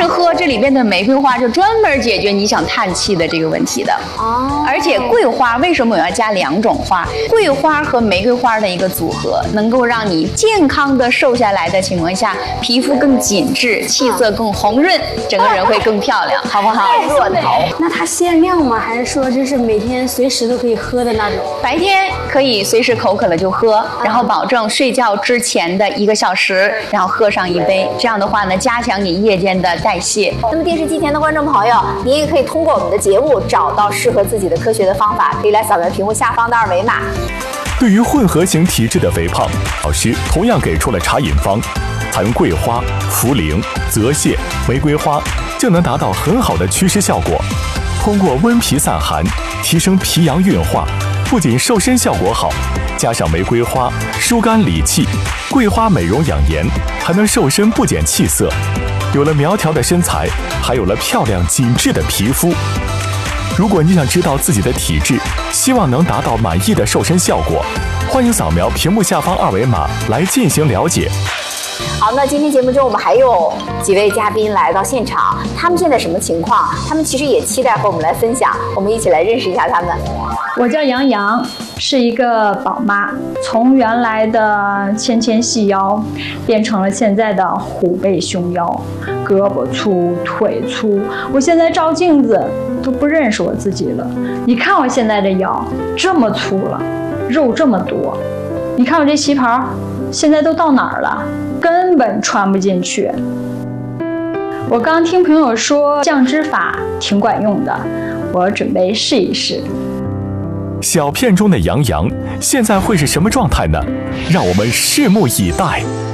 实喝这里边的玫瑰花就专门解决你想叹气的这个问题的。哦。而且桂花为什么我要加2种花？桂花和玫瑰花的一个组合，能够让你健康的瘦下来的情况下，皮肤更紧致，气色更红润，整个人会更漂亮，好不好？ 若桃。那它限量吗？还是说就是每天随时都可以喝的那种？ 白天可以随时口渴了就喝，然后保证睡觉之前的1个小时，然后喝上1杯。这样的话呢，加强你夜间的代谢。 那么电视机前的观众朋友，您也可以通过我们的节目找到适合自己的科学的方法，可以来扫描屏幕下方的2维码。 对于混合型体质的肥胖，老师同样给出了茶饮方，含桂花、茯苓、泽泻、玫瑰花，就能达到很好的祛湿效果。通过温脾散寒，提升脾阳运化，不仅瘦身效果好，加上玫瑰花疏肝理气，桂花美容养颜，还能瘦身不减气色。有了苗条的身材，还有了漂亮紧致的皮肤。如果你想知道自己的体质，希望能达到满意的瘦身效果，欢迎扫描屏幕下方2维码来进行了解。 好，那今天节目中我们还有几位嘉宾来到现场，他们现在什么情况？他们其实也期待和我们来分享，我们一起来认识一下他们。 我叫杨洋，是一个宝妈，从原来的纤细腰变成了现在的虎背熊腰，胳膊粗腿粗，我现在照镜子都不认识我自己了。你看我现在的腰这么粗了，肉这么多，你看我这旗袍现在都到哪儿了，根本穿不进去。我刚听朋友说降脂法挺管用的，我准备试一试。 小片中的杨洋现在会是什么状态呢？让我们拭目以待。